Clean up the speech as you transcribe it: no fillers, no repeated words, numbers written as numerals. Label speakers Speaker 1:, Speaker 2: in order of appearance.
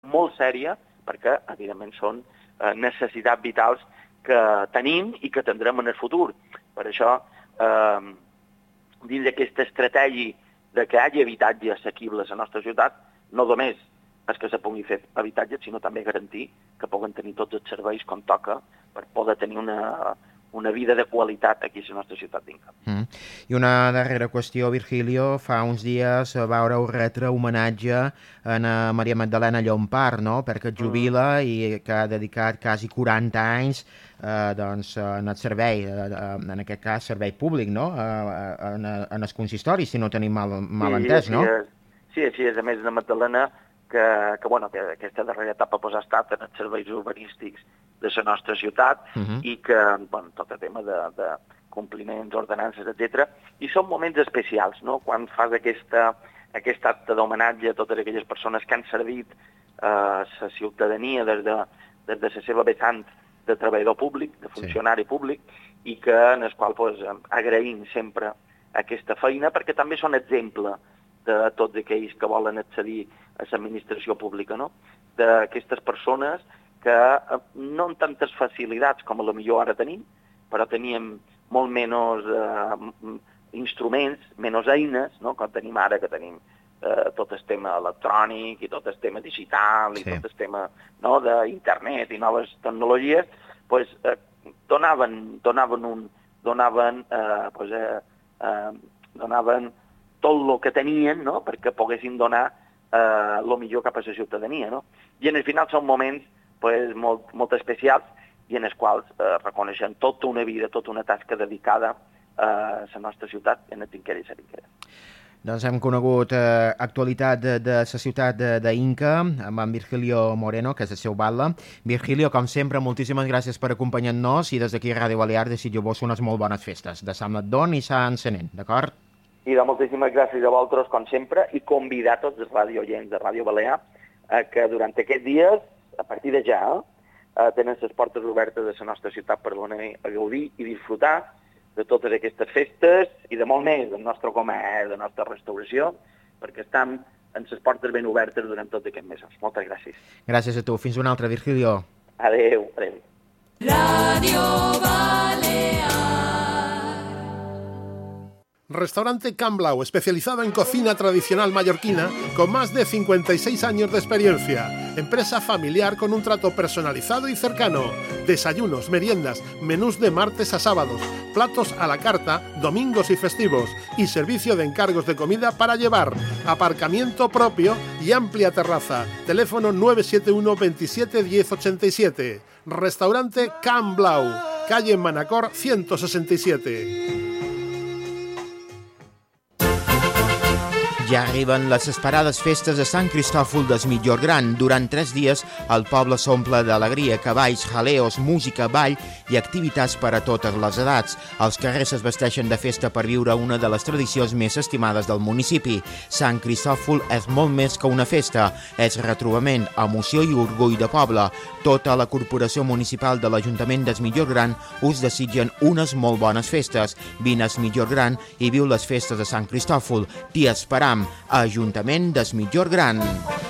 Speaker 1: molt sèria, perquè, evidentment, són necessitats vitals que tenim i que tindrem en el futur. Per això, dins d'aquesta estratègia de que hi hagi habitatge assequible a la nostra ciutat, no només és que se pugui fer habitatge, sinó també garantir que puguen tenir tots els serveis com toca per poder tenir una vida de qualitat aquí a la nostra ciutat d'Inca.
Speaker 2: I una darrera qüestió, Virgilio. Fa uns dies vàreu retre homenatge a Maria Magdalena Llompart, no?, perquè es jubila i que ha dedicat quasi 40 anys en el servei, en aquest cas servei públic, no?, en el consistori, si no tenim mal entès, no?
Speaker 1: Sí, així és. A més, de Magdalena, que aquesta darrera etapa ha estat en els serveis urbanístics de la nostra ciutat i que, tot el tema de compliments, ordenances, etc. I són moments especials, no?, quan fas aquest acte d'homenatge a totes aquelles persones que han servit a la ciutadania des de la seva vessant de treballador públic, de funcionari públic, i que en el qual agraïm sempre aquesta feina, perquè també són exemple de tots aquells que volen accedir a l'administració pública, no?, d'aquestes persones que no amb tantes facilitats com a millor ara tenim, però teníem molt menys instruments, menys eines, no?, que tenim ara, que tenim tot el tema electrònic i tot el tema digital i tot el tema d'internet i noves tecnologies, donaven tot el que tenien, no?, perquè poguessin donar el millor cap a la ciutadania, no? I al final són moments molt especials i en els quals reconeixen tota una vida, tota una tasca dedicada a la nostra ciutat, en el Tinquera i Sarinquera.
Speaker 2: Doncs hem conegut actualitat de la ciutat d'Inca amb en Virgilio Moreno, que és el seu batlle. Virgilio, com sempre, moltíssimes gràcies per acompanyar-nos i des d'aquí a Ràdio Balear desitjo-vos unes molt bones festes de Sant Magdon i Sant Senent, d'acord?
Speaker 1: I moltíssimes gràcies a vosaltres, com sempre, i convidar tots els radiooients de Ràdio Balear que durant aquests dies, a partir de ja, tenen les portes obertes de la nostra ciutat per venir a gaudir i disfrutar de totes aquestes festes i de molt més, del nostre comerç, de la nostra restauració, perquè estan en les portes ben obertes durant tots aquests mesos. Moltes gràcies.
Speaker 2: Gràcies a tu. Fins una altra, Virgilio.
Speaker 1: Adéu.
Speaker 3: Radio Balear.
Speaker 4: Restaurante Can Blau, especializado en cocina tradicional mallorquina, con más de 56 años de experiencia. Empresa familiar con un trato personalizado y cercano. Desayunos, meriendas, menús de martes a sábados, platos a la carta, domingos y festivos, y servicio de encargos de comida para llevar, aparcamiento propio y amplia terraza. Teléfono 971 27 10 87. Restaurante Can Blau, calle Manacor 167.
Speaker 2: Ja arriben les esperades festes de Sant Cristòfol del Migjorn Gran. Durant 3 dies el poble s'omple d'alegria, cavalls, jaleos, música, ball i activitats per a totes les edats. Els carrers es vesteixen de festa per viure una de les tradicions més estimades del municipi. Sant Cristòfol és molt més que una festa. És retrobament, emoció i orgull de poble. Tota la Corporació Municipal de l'Ajuntament del Migjorn Gran us desitgen unes molt bones festes. Vine al Migjorn Gran i viu les festes de Sant Cristòfol. T'hi esperam. Ajuntament del Migjorn Gran.